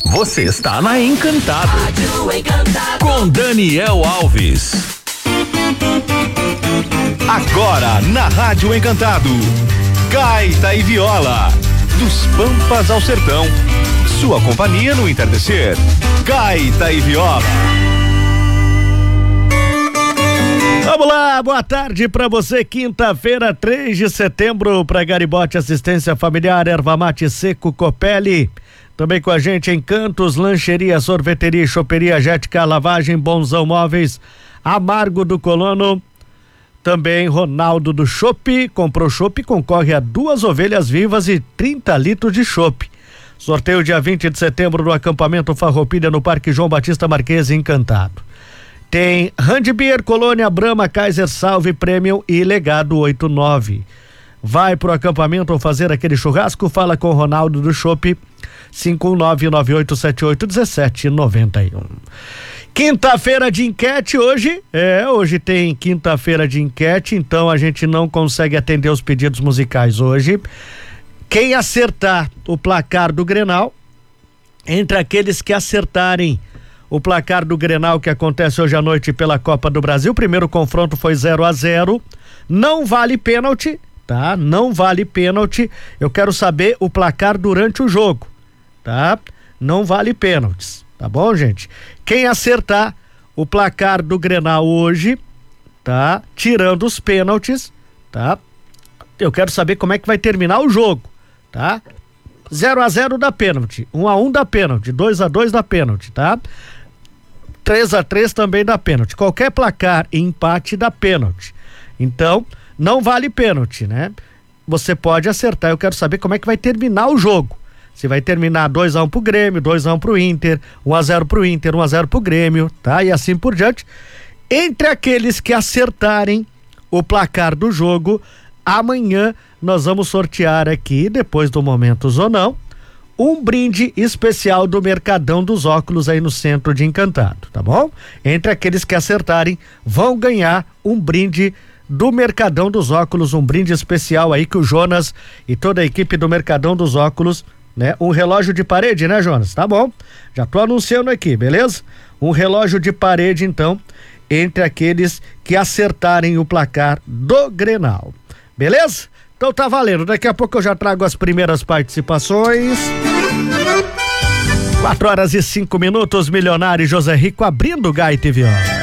Você está na Encantado. Com Daniel Alves. Agora na Rádio Encantado, Gaita e Viola, dos Pampas ao Sertão. Sua companhia no entardecer. Gaita e Viola. Vamos lá, boa tarde pra você, quinta-feira, 3 de setembro, pra Garibote Assistência Familiar, Erva Mate Seco Copelli. Também com a gente em Cantos, Lancheria, Sorveteria, Choperia, Jética, Lavagem, Bonzão Móveis, Amargo do Colono. Também Ronaldo do Chopp, comprou chopp, concorre a 2 ovelhas vivas e 30 litros de chopp. Sorteio dia 20 de setembro no acampamento Farroupilha no Parque João Batista Marques, Encantado. Tem Handbeer, Colônia, Brahma, Kaiser, Salve, Premium e Legado 89. Vai pro acampamento ou fazer aquele churrasco? Fala com o Ronaldo do Chopp, 51998781791. Quinta-feira de enquete hoje, hoje tem quinta-feira de enquete, então a gente não consegue atender os pedidos musicais hoje. Quem acertar o placar do Grenal, entre aqueles que acertarem o placar do Grenal que acontece hoje à noite pela Copa do Brasil, o primeiro confronto foi 0-0, não vale pênalti, tá? Não vale pênalti, eu quero saber o placar durante o jogo, tá? Não vale pênaltis. Tá bom, gente? Quem acertar o placar do Grenal hoje, tá? Tirando os pênaltis, tá? Eu quero saber como é que vai terminar o jogo, tá? 0-0 dá pênalti, 1-1 dá pênalti, 2-2 dá pênalti, tá? 3-3 também dá pênalti. Qualquer placar empate dá pênalti. Então, não vale pênalti, né? Você pode acertar, eu quero saber como é que vai terminar o jogo. Se vai terminar 2-1 pro Grêmio, 2-1 pro Inter, 1-0 pro Inter, 1-0 pro Grêmio, tá? E assim por diante. Entre aqueles que acertarem o placar do jogo, amanhã nós vamos sortear aqui, depois do Momentos ou Não, um brinde especial do Mercadão dos Óculos aí no centro de Encantado, tá bom? Entre aqueles que acertarem, vão ganhar um brinde do Mercadão dos Óculos, um brinde especial aí que o Jonas e toda a equipe do Mercadão dos Óculos, né? Um relógio de parede, né, Jonas? Tá bom, já tô anunciando aqui, beleza? Um relógio de parede, então, entre aqueles que acertarem o placar do Grenal, beleza? Então tá valendo, daqui a pouco eu já trago as primeiras participações. 4 horas e 5 minutos, Milionário José Rico abrindo Gaita e Viola.